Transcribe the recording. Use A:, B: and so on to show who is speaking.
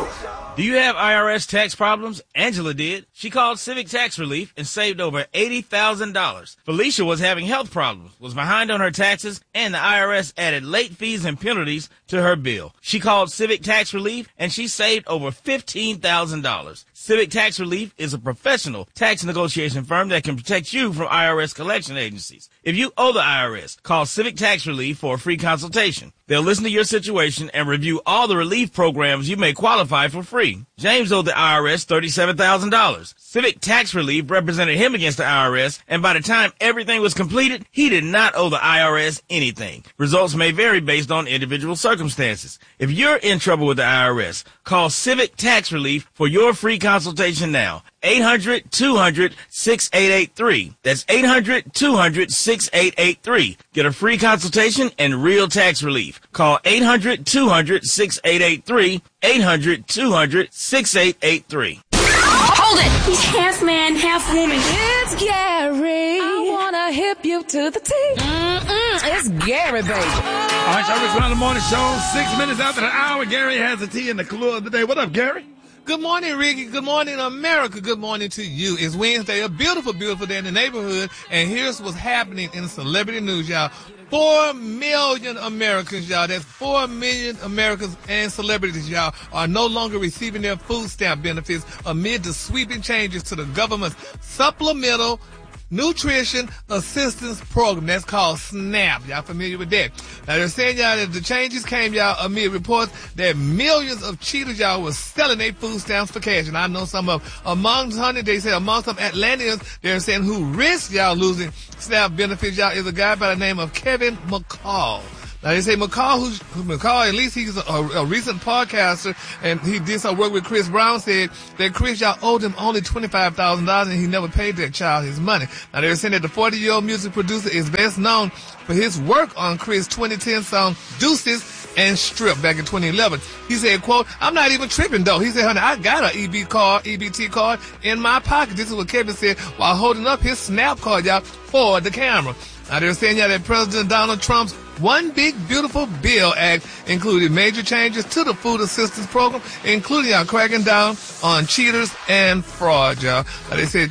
A: Do you have IRS tax problems? Angela did. She called Civic Tax Relief and saved over $80,000. Felicia was having health problems, was behind on her taxes, and the IRS added late fees and penalties to her bill. She called Civic Tax Relief and she saved over $15,000. Civic Tax Relief is a professional tax negotiation firm that can protect you from IRS collection agencies. If you owe the IRS, call Civic Tax Relief for a free consultation. They'll listen to your situation and review all the relief programs you may qualify for free. James owed the IRS $37,000. Civic Tax Relief represented him against the IRS, and by the time everything was completed, he did not owe the IRS anything. Results may vary based on individual circumstances. If you're in trouble with the IRS, call Civic Tax Relief for your free consultation now. 800-200-6883. That's 800-200-6883. Get a free consultation and real tax relief. Call 800-200-6883. 800-200-6883.
B: Hold it! He's half man, half woman.
C: It's Gary. I wanna hip you to the T. It's Gary, baby.
D: All right, y'all, it's around the morning show. 6 minutes after the hour, Gary has the tea and the clue of the day. What up, Gary?
E: Good morning, Ricky. Good morning, America. Good morning to you. It's Wednesday, a beautiful, beautiful day in the neighborhood. And here's what's happening in celebrity news, y'all. 4 million Americans, y'all. That's 4 million Americans and celebrities, y'all, are no longer receiving their food stamp benefits amid the sweeping changes to the government's supplemental nutrition assistance program. That's called SNAP. Y'all familiar with that? Now, they're saying, y'all, that the changes came, y'all, amid reports that millions of cheaters, y'all, were selling their food stamps for cash. And I know some of them. Amongst some Atlanteans, they're saying who risk, y'all, losing SNAP benefits, y'all, is a guy by the name of Kevin McCall. Now, they say McCall, at least he's a recent podcaster, and he did some work with Chris Brown, said that Chris, y'all, owed him only $25,000, and he never paid that child his money. Now, they're saying that the 40-year-old music producer is best known for his work on Chris' 2010 song Deuces and Strip back in 2011. He said, quote, "I'm not even tripping, though." He said, "Honey, I got an EBT card in my pocket." This is what Kevin said while holding up his SNAP card, y'all, for the camera. Now, they're saying, y'all, that President Donald Trump's One Big Beautiful Bill Act included major changes to the food assistance program, including, y'all, cracking down on cheaters and fraud, y'all. Now, they said